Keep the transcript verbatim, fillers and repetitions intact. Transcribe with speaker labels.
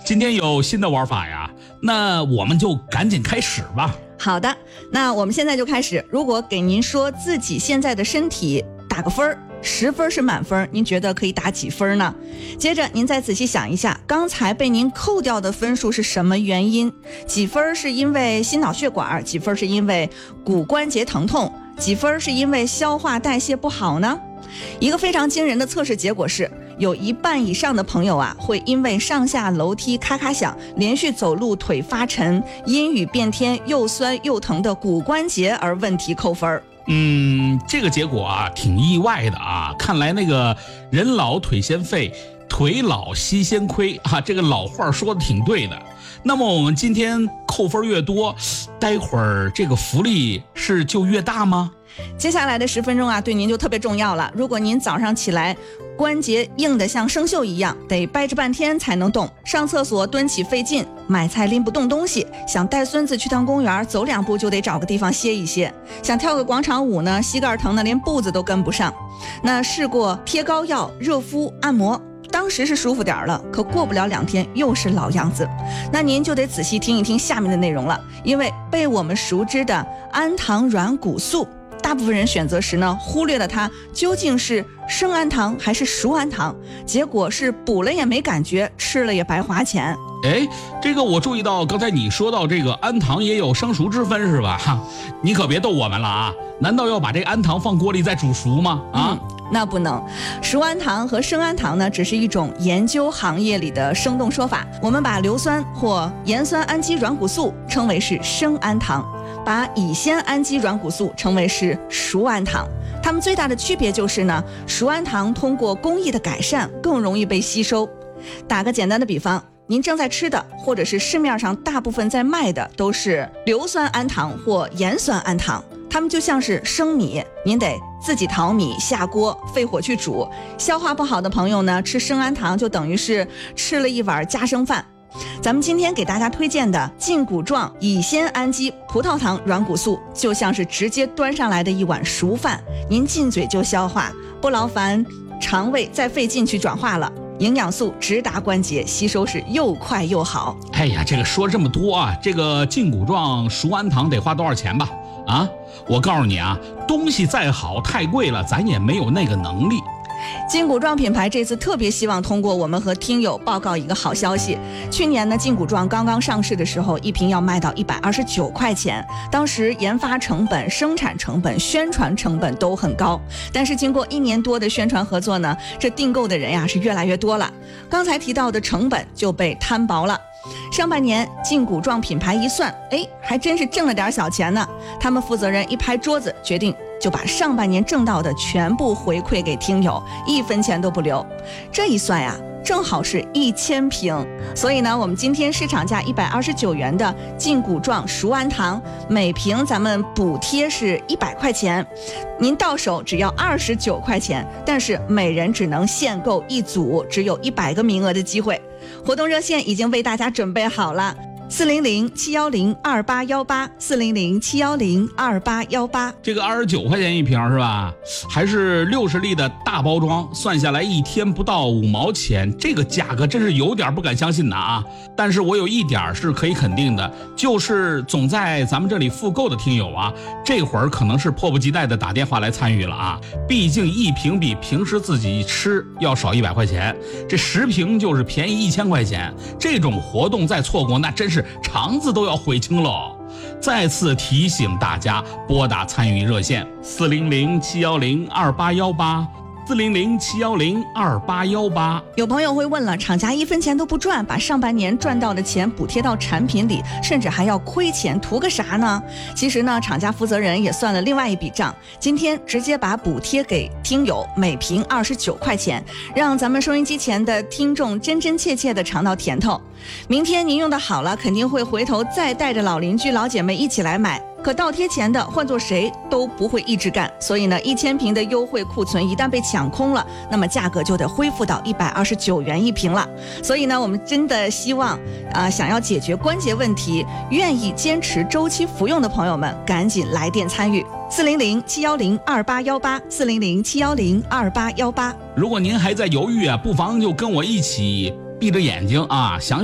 Speaker 1: 今天有新的玩法呀，那我们就赶紧开始吧。
Speaker 2: 好的，那我们现在就开始。如果给您说自己现在的身体打个分儿，十分是满分，您觉得可以打几分呢？接着您再仔细想一下，刚才被您扣掉的分数是什么原因？几分是因为心脑血管，几分是因为骨关节疼痛，几分是因为消化代谢不好呢？一个非常惊人的测试结果是，有一半以上的朋友啊，会因为上下楼梯咔咔响，连续走路腿发沉，阴雨变天，又酸又疼的骨关节而问题扣分。
Speaker 1: 嗯，这个结果啊挺意外的啊，看来那个人老腿先废，腿老膝先亏啊，这个老话说的挺对的。那么我们今天扣分越多，待会儿这个福利是就越大吗？
Speaker 2: 接下来的十分钟啊，对您就特别重要了。如果您早上起来关节硬得像生锈一样，得掰着半天才能动，上厕所蹲起费劲，买菜拎不动东西，想带孙子去趟公园，走两步就得找个地方歇一歇，想跳个广场舞呢，膝盖疼的连步子都跟不上。那试过贴膏药、热敷、按摩，当时是舒服点了，可过不了两天又是老样子。那您就得仔细听一听下面的内容了，因为被我们熟知的氨糖软骨素，大部分人选择时呢，忽略了它究竟是生氨糖还是熟氨糖，结果是补了也没感觉，吃了也白花钱。
Speaker 1: 哎，这个我注意到，刚才你说到这个氨糖也有生熟之分是吧？哈，你可别逗我们了啊！难道要把这个氨糖放锅里再煮熟吗？啊？
Speaker 2: 嗯，那不能。熟氨糖和生氨糖呢，只是一种研究行业里的生动说法。我们把硫酸或盐酸氨基软骨素称为是生氨糖，把乙酰氨基软骨素称为是熟氨糖。它们最大的区别就是呢，熟氨糖通过工艺的改善更容易被吸收。打个简单的比方，您正在吃的或者是市面上大部分在卖的都是硫酸氨糖或盐酸氨糖，它们就像是生米，您得自己淘米下锅费火去煮。消化不好的朋友呢，吃生氨糖就等于是吃了一碗家生饭。咱们今天给大家推荐的胫骨状乙酰氨基葡萄糖软骨素，就像是直接端上来的一碗熟饭，您进嘴就消化，不劳烦肠胃再费劲去转化了，营养素直达关节，吸收是又快又好。
Speaker 1: 哎呀，这个说这么多啊，这个胫骨状熟氨糖得花多少钱吧？啊，我告诉你啊，东西再好太贵了，咱也没有那个能力。
Speaker 2: 胫骨状品牌这次特别希望通过我们和听友报告一个好消息。去年呢，胫骨状刚刚上市的时候，一瓶要卖到一百二十九块钱，当时研发成本、生产成本、宣传成本都很高。但是经过一年多的宣传合作呢，这订购的人呀是越来越多了，刚才提到的成本就被摊薄了。上半年胫骨状品牌一算，哎，还真是挣了点小钱呢。他们负责人一拍桌子，决定就把上半年挣到的全部回馈给听友，一分钱都不留。这一算呀，正好是一千瓶。所以呢，我们今天市场价一百二十九元的胫骨状熟氨糖，每瓶咱们补贴是一百块钱，您到手只要二十九块钱，但是每人只能限购一组，只有一百个名额的机会。活动热线已经为大家准备好了。四零零七幺零二八幺八，四零零七幺零二八幺八。
Speaker 1: 这个二十九块钱一瓶是吧？还是六十粒的大包装，算下来一天不到五毛钱，这个价格真是有点不敢相信的啊！但是我有一点是可以肯定的，就是总在咱们这里复购的听友啊，这会儿可能是迫不及待的打电话来参与了啊！毕竟一瓶比平时自己吃要少一百块钱，这十瓶就是便宜一千块钱，这种活动再错过，那真是肠子都要悔青喽！再次提醒大家，拨打参与热线四零零七幺零二八幺八。四零零七幺零二八幺八。
Speaker 2: 有朋友会问了，厂家一分钱都不赚，把上半年赚到的钱补贴到产品里，甚至还要亏钱，图个啥呢？其实呢，厂家负责人也算了另外一笔账，今天直接把补贴给听友，每瓶二十九块钱，让咱们收音机前的听众真真切切的尝到甜头。明天您用的好了，肯定会回头再带着老邻居老姐妹一起来买。可倒贴钱的换做谁都不会一直干，所以呢，一千瓶的优惠库存一旦被抢空了，那么价格就得恢复到一百二十九元一瓶了。所以呢，我们真的希望啊、呃，想要解决关节问题，愿意坚持周期服用的朋友们，赶紧来电参与。四零零七幺零二八幺八，四零零七幺零二八幺八。
Speaker 1: 如果您还在犹豫啊，不妨就跟我一起闭着眼睛啊，想